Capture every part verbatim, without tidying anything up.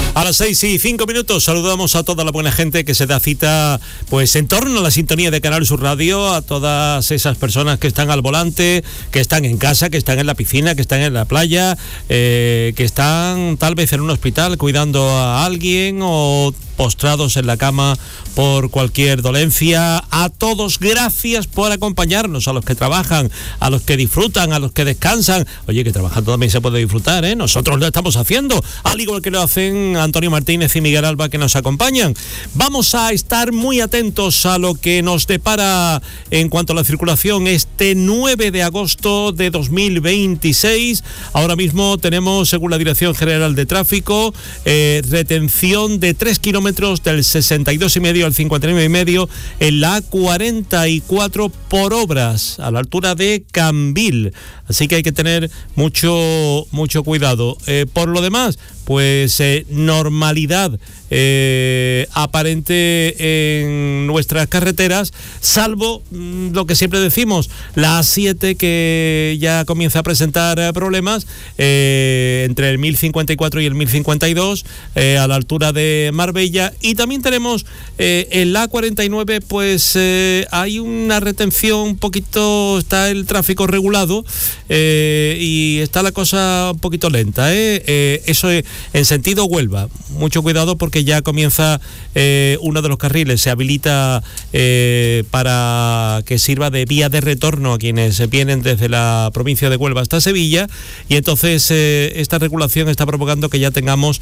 A las seis y cinco minutos saludamos a toda la buena gente que se da cita pues en torno a la sintonía de Canal Sur Radio, a todas esas personas que están al volante, que están en casa, que están en la piscina, que están en la playa, eh, que están tal vez en un hospital cuidando a alguien o postrados en la cama por cualquier dolencia. A todos, gracias por acompañarnos, a los que trabajan, a los que disfrutan, a los que descansan. Oye, que trabajando también se puede disfrutar, ¿eh? Nosotros lo estamos haciendo, al igual que lo hacen Antonio Martínez y Miguel Alba, que nos acompañan. Vamos a estar muy atentos a lo que nos depara en cuanto a la circulación este nueve de agosto de dos mil veintiséis. Ahora mismo tenemos, según la Dirección General de Tráfico, eh, retención de tres kilómetros del sesenta y dos y medio al cincuenta y nueve y medio en la A cuarenta y cuatro por obras a la altura de Cambil, así que hay que tener mucho mucho cuidado. Eh, por lo demás, pues eh, normalidad eh, aparente en nuestras carreteras, salvo mmm, lo que siempre decimos, la A siete, que ya comienza a presentar eh, problemas eh, entre el mil cincuenta y cuatro y el mil cincuenta y dos eh, a la altura de Marbella. Y también tenemos eh, en la A cuarenta y nueve, pues eh, hay una retención un poquito, está el tráfico regulado eh, y está la cosa un poquito lenta, ¿eh? Eh, eso es en sentido Huelva. Mucho cuidado porque ya comienza eh, uno de los carriles, se habilita eh, para que sirva de vía de retorno a quienes vienen desde la provincia de Huelva hasta Sevilla, y entonces eh, esta regulación está provocando que ya tengamos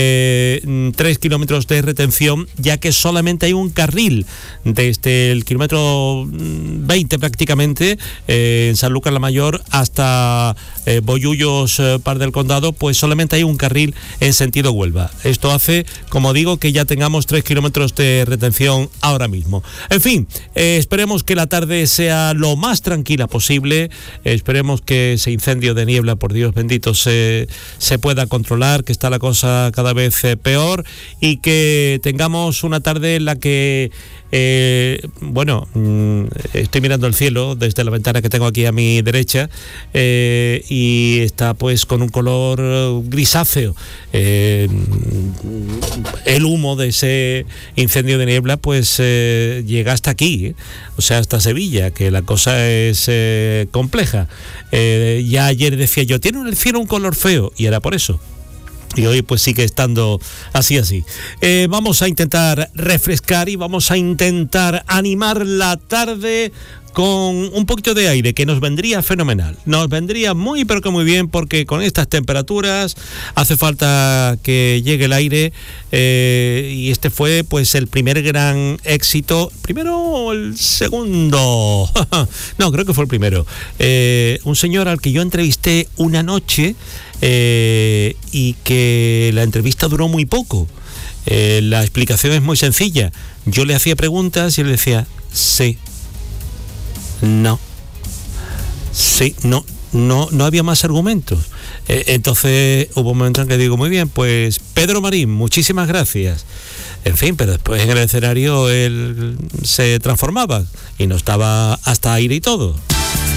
eh, tres kilómetros de retención, ya que solamente hay un carril desde el kilómetro veinte prácticamente eh, en Sanlúcar la Mayor hasta eh, Bollullos, eh, Par del Condado, pues solamente hay un carril en sentido Huelva. Esto hace, como digo, que ya tengamos tres kilómetros de retención ahora mismo. En fin, eh, esperemos que la tarde sea lo más tranquila posible, eh, esperemos que ese incendio de niebla, por Dios bendito, se, se pueda controlar, que está la cosa cada vez eh, peor, y que tengamos una tarde en la que Eh, bueno, mmm, estoy mirando el cielo desde la ventana que tengo aquí a mi derecha eh, y está pues con un color grisáceo. Eh, el humo de ese incendio de niebla pues eh, llega hasta aquí, ¿eh? O sea, hasta Sevilla, que la cosa es eh, compleja. Eh, ya ayer decía yo, tiene el cielo un color feo, y era por eso. Y hoy pues sigue estando así, así. Eh, vamos a intentar refrescar y vamos a intentar animar la tarde con un poquito de aire, que nos vendría fenomenal. Nos vendría muy pero que muy bien, porque con estas temperaturas hace falta que llegue el aire eh, y este fue pues el primer gran éxito. ¿Primero o el segundo? No, creo que fue el primero. Eh, un señor al que yo entrevisté una noche eh, y que la entrevista duró muy poco. Eh, la explicación es muy sencilla. Yo le hacía preguntas y él decía, sí, no, sí, no, no, no había más argumentos. Eh, entonces hubo un momento en que digo, muy bien, pues Pedro Marín, muchísimas gracias. En fin, pero después en el escenario él se transformaba y no estaba hasta aire y todo.